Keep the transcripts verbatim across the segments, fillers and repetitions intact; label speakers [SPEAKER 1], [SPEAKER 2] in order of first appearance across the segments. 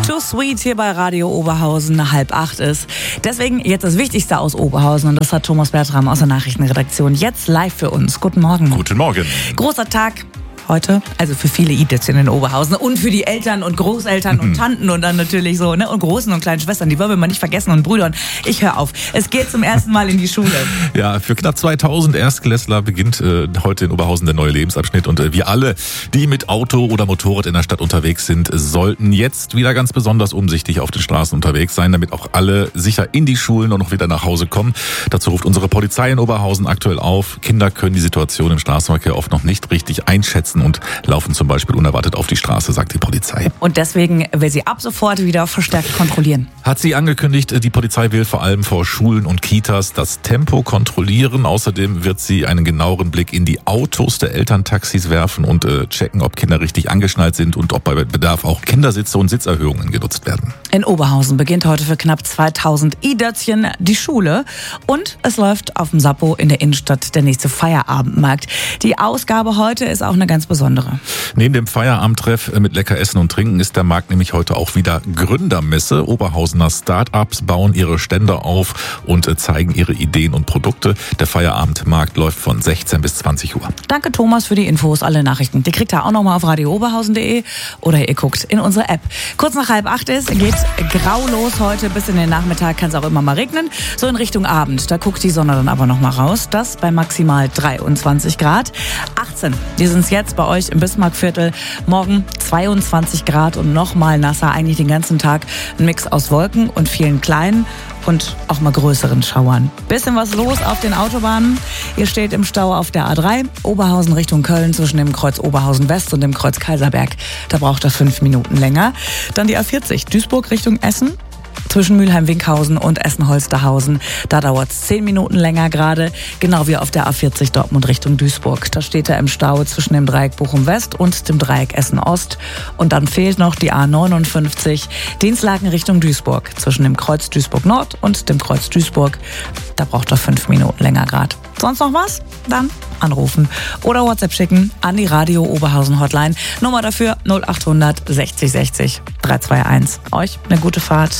[SPEAKER 1] Too Sweet hier bei Radio Oberhausen, halb acht ist. Deswegen jetzt das Wichtigste aus Oberhausen und das hat Thomas Bertram aus der Nachrichtenredaktion jetzt live für uns. Guten Morgen.
[SPEAKER 2] Guten Morgen.
[SPEAKER 1] Großer Tag heute, also für viele I-Dätzchen in Oberhausen und für die Eltern und Großeltern mhm. und Tanten und dann natürlich so, ne, und großen und kleinen Schwestern, die wollen wir mal nicht vergessen und Brüdern. Ich höre auf. Es geht zum ersten Mal in die Schule.
[SPEAKER 2] Ja, für knapp zweitausend Erstklässler beginnt äh, heute in Oberhausen der neue Lebensabschnitt und äh, wir alle, die mit Auto oder Motorrad in der Stadt unterwegs sind, sollten jetzt wieder ganz besonders umsichtig auf den Straßen unterwegs sein, damit auch alle sicher in die Schulen und noch wieder nach Hause kommen. Dazu ruft unsere Polizei in Oberhausen aktuell auf. Kinder können die Situation im Straßenverkehr oft noch nicht richtig einschätzen und laufen zum Beispiel unerwartet auf die Straße, sagt die Polizei.
[SPEAKER 1] Und deswegen will sie ab sofort wieder verstärkt kontrollieren.
[SPEAKER 2] Hat sie angekündigt, die Polizei will vor allem vor Schulen und Kitas das Tempo kontrollieren. Außerdem wird sie einen genaueren Blick in die Autos der Elterntaxis werfen und äh, checken, ob Kinder richtig angeschnallt sind und ob bei Bedarf auch Kindersitze und Sitzerhöhungen genutzt werden.
[SPEAKER 1] In Oberhausen beginnt heute für knapp zweitausend I-Dötzchen die Schule und es läuft auf dem Sappo in der Innenstadt der nächste Feierabendmarkt. Die Ausgabe heute ist auch eine ganz besondere.
[SPEAKER 2] Neben dem Feierabendtreff mit lecker Essen und Trinken ist der Markt nämlich heute auch wieder Gründermesse. Oberhausener Start-ups bauen ihre Stände auf und zeigen ihre Ideen und Produkte. Der Feierabendmarkt läuft von sechzehn bis zwanzig Uhr.
[SPEAKER 1] Danke Thomas für die Infos, alle Nachrichten. Die kriegt ihr auch nochmal auf radio oberhausen punkt de oder ihr guckt in unsere App. Kurz nach halb acht ist, geht grau los heute. Bis in den Nachmittag kann es auch immer mal regnen. So in Richtung Abend. Da guckt die Sonne dann aber nochmal raus. Das bei maximal dreiundzwanzig Grad. achtzehn. Die sind es jetzt bei euch im Bismarckviertel. Morgen zweiundzwanzig Grad und noch mal nasser. Eigentlich den ganzen Tag ein Mix aus Wolken und vielen kleinen und auch mal größeren Schauern. Bisschen was los auf den Autobahnen. Ihr steht im Stau auf der A drei, Oberhausen Richtung Köln zwischen dem Kreuz Oberhausen West und dem Kreuz Kaiserberg. Da braucht er fünf Minuten länger. Dann die A vierzig, Duisburg Richtung Essen. Zwischen Mülheim-Winkhausen und Essen-Holsterhausen. Da dauert es zehn Minuten länger gerade, genau wie auf der A vierzig Dortmund Richtung Duisburg. Da steht er im Stau zwischen dem Dreieck Bochum West und dem Dreieck Essen Ost. Und dann fehlt noch die A neunundfünfzig, Dienstlaken Richtung Duisburg. Zwischen dem Kreuz Duisburg Nord und dem Kreuz Duisburg. Da braucht er fünf Minuten länger gerade. Sonst noch was? Dann anrufen oder WhatsApp schicken an die Radio Oberhausen Hotline. Nummer dafür null acht hundert sechzig sechzig drei zwei eins. Euch eine gute Fahrt.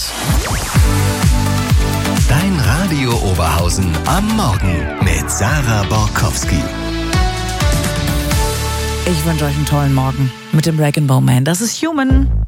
[SPEAKER 3] Dein Radio Oberhausen am Morgen mit Sarah Borkowski.
[SPEAKER 1] Ich wünsche euch einen tollen Morgen mit dem Rag and Bone Man. Das ist Human.